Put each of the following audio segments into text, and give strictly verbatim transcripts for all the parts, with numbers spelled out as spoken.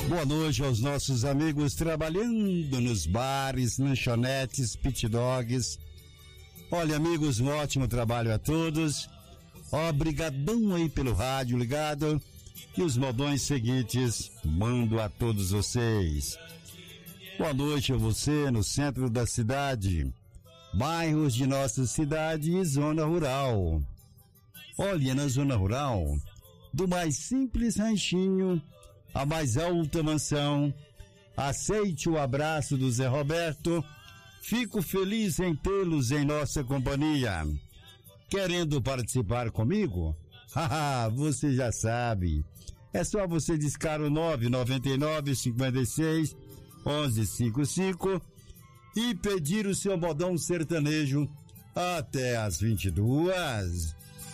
Boa noite aos nossos amigos trabalhando nos bares, lanchonetes, pit dogs. Olha, amigos, um ótimo trabalho a todos. Obrigadão aí pelo rádio ligado. E os modões seguintes mando a todos vocês. Boa noite a você no centro da cidade, bairros de nossa cidade e zona rural. Olha, na zona rural, do mais simples ranchinho a mais alta mansão, aceite o abraço do Zé Roberto. Fico feliz em tê-los em nossa companhia. Querendo participar comigo? Haha, você já sabe. É só você discar o nove nove nove, cinco seis, um um cinco cinco e pedir o seu modão sertanejo até às vinte e duas.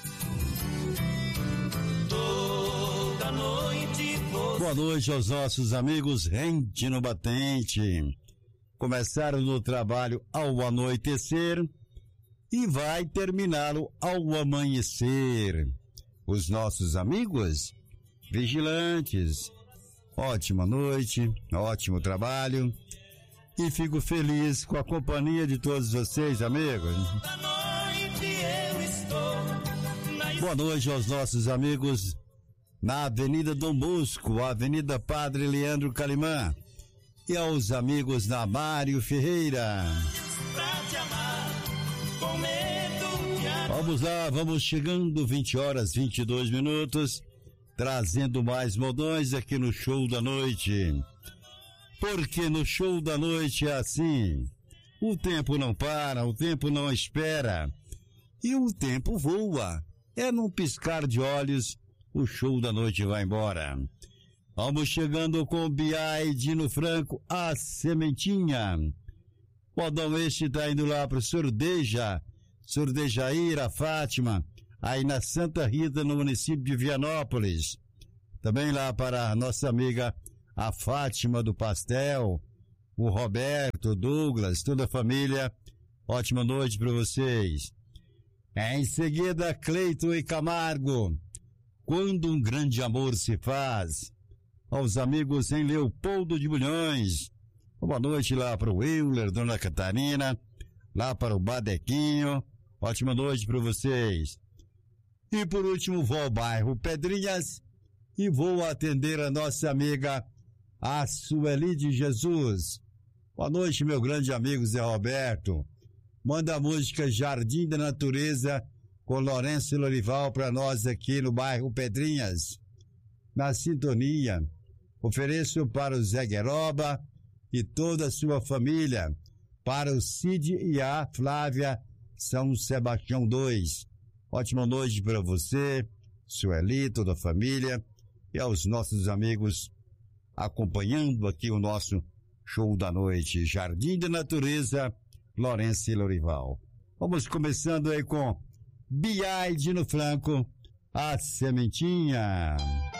Toda noite você... Boa noite aos nossos amigos rente no batente. Começaram no trabalho ao anoitecer e vai terminá-lo ao amanhecer. Os nossos amigos vigilantes, ótima noite, ótimo trabalho e fico feliz com a companhia de todos vocês, amigos. Boa noite aos nossos amigos na Avenida Dom Bosco, Avenida Padre Leandro Calimã, e aos amigos na Mário Ferreira. Vamos lá, vamos chegando, vinte horas, vinte e dois minutos, trazendo mais modões aqui no Show da Noite. Porque no Show da Noite é assim, o tempo não para, o tempo não espera, e o tempo voa. É num piscar de olhos, o Show da Noite vai embora. Vamos chegando com o B I Dino Franco, a Sementinha. Modão este tá indo lá pro Surdeja, Surdejaíra, Fátima, aí na Santa Rita, no município de Vianópolis. Também lá para a nossa amiga, a Fátima do Pastel, o Roberto, o Douglas, toda a família. Ótima noite para vocês. Em seguida, Cleito e Camargo, Quando um Grande Amor se Faz. Aos amigos em Leopoldo de Bulhões. Boa noite lá para o Euler, Dona Catarina, lá para o Badequinho. Ótima noite para vocês. E por último, vou ao bairro Pedrinhas e vou atender a nossa amiga, a Sueli de Jesus. Boa noite, meu grande amigo Zé Roberto. Manda a música Jardim da Natureza com Lourenço Lorival para nós aqui no bairro Pedrinhas. Na sintonia, ofereço para o Zé Gueroba e toda a sua família, para o Cid e a Flávia São Sebastião dois. Ótima noite para você, Sueli, toda a família e aos nossos amigos acompanhando aqui o nosso Show da Noite. Jardim da Natureza, Lourenço e Lorival. Vamos começando aí com B I Dino Franco, a Sementinha.